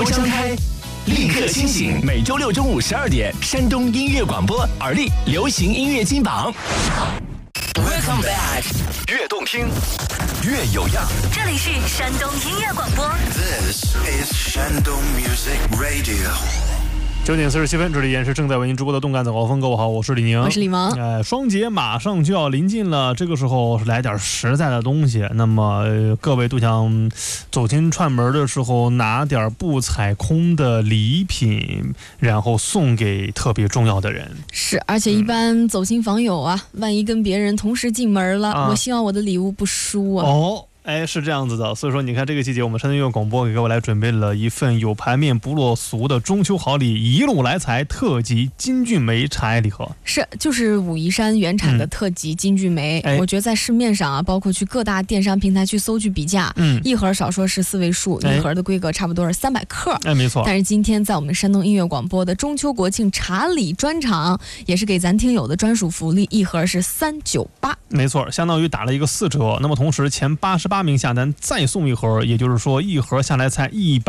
朵张开，立刻清醒。每周六中午12点，山东音乐广播耳力流行音乐金榜。Welcome back， 越动听，越有样。 这里是山东音乐广播。 This is Shandong Music Radio。 9点47分，这里依然是正在为您直播的动感早高峰。各位好，我是李宁， 我是李萌。 双节马上就要临近了，这个时候来点实在的东西。那么各位都想走进串门的时候拿点不踩空的礼品，然后送给特别重要的人。 是，而且一般走亲访友啊，万一跟别人同时进门了，我希望我的礼物不输啊。 哦。是这样子的，所以说你看这个季节我们山东音乐广播给各位来准备了一份有牌面不落俗的中秋好礼，一路来财特级金骏眉茶叶礼盒。 是，就是武夷山原产的特级金骏眉。我觉得在市面上啊，包括去各大电商平台去搜去比价，一盒少说是4位数，一盒的规格差不多是300克。 没错。 但是今天在我们山东音乐广播的中秋国庆茶礼专场，也是给咱听友的专属福利，一盒是398。 没错，相当于打了一个4折。那么同时前88名下单再送一盒，也就是说一盒下来才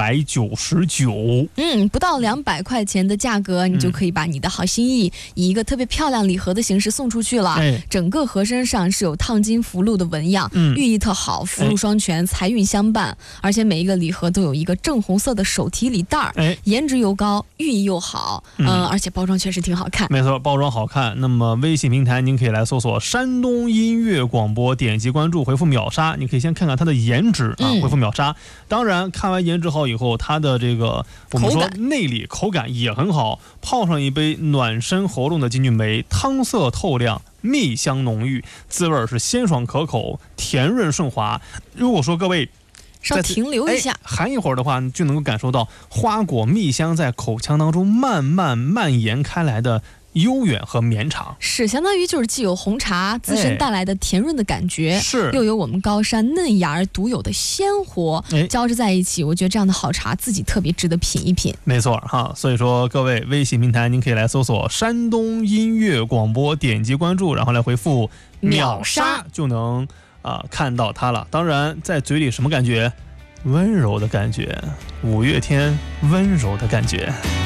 199。 不到200块钱的价格，你就可以把你的好心意以一个特别漂亮礼盒的形式送出去了。整个盒身上是有烫金福禄的纹样，寓意特好，福禄双全，财运相伴。而且每一个礼盒都有一个正红色的手提礼袋，颜值又高，寓意又好，而且包装确实挺好看。 没错，包装好看。那么微信平台您可以来搜索山东音乐广播，点击关注，回复秒杀，你可以先看看它的颜值啊，回复秒杀。当然看完颜值好以后，它的这个我们说内里口感也很好，泡上一杯暖身喉咙的金骏眉，汤色透亮，蜜香浓郁，滋味是鲜爽可口，甜润顺滑。如果说各位稍停留一下， 含一会儿的话，就能够感受到花果蜜香在口腔当中慢慢蔓延开来的悠远和绵长。 是相当于就是既有红茶自身带来的甜润的感觉， 是又有我们高山嫩芽儿独有的鲜活，交织在一起。我觉得这样的好茶自己特别值得品一品。 没错哈，所以说各位微信平台您可以来搜索山东音乐广播，点击关注，然后来回复秒杀就能看到它了。当然在嘴里什么感觉？温柔的感觉，5月天温柔的感觉。